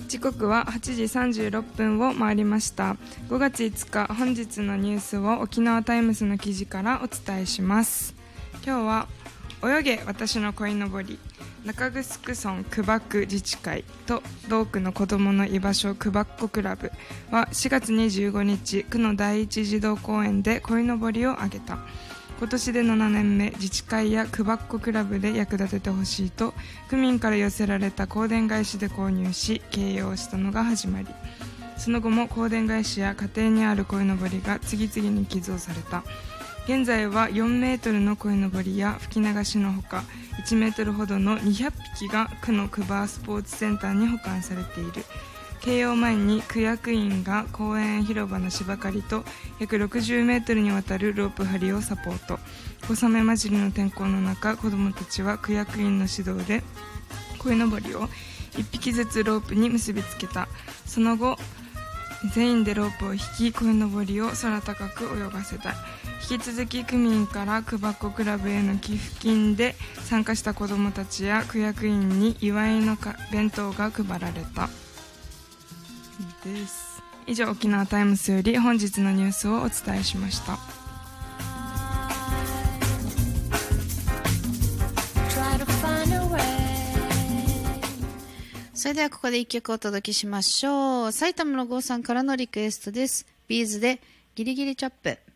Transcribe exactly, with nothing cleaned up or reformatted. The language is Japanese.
時刻ははちじさんじゅうろっぷんを回りました。ごがついつか、本日のニュースを沖縄タイムスの記事からお伝えします。今日は泳げ私の鯉のぼり、中城村久保区自治会と同区の子どもの居場所久保っ子クラブはしがつにじゅうごにち、区の第一児童公園で鯉のぼりをあげた。今年でななねんめ、自治会や久保っ子クラブで役立ててほしいと区民から寄せられた香典返しで購入し掲揚したのが始まり、その後も香典返しや家庭にある鯉のぼりが次々に寄贈された。現在はよんメートルの鯉のぼりや吹き流しのほか、いちメートルほどのにひゃっぴきが区の久保スポーツセンターに保管されている。掲揚前に区役員が公園広場の芝刈りと約ろくじゅうメートルにわたるロープ張りをサポート。小雨混じりの天候の中、子どもたちは区役員の指導で鯉のぼりをいっぴきずつロープに結びつけた。その後全員でロープを引き、鯉のぼりを空高く泳がせた。引き続き区民から久保っ子クラブへの寄付金で参加した子どもたちや区役員に祝いの弁当が配られたです。以上、沖縄タイムスより本日のニュースをお伝えしました。 それではここで一曲お届けしましょう。埼玉の郷さんからのリクエストです。ビーズでギリギリチョップ。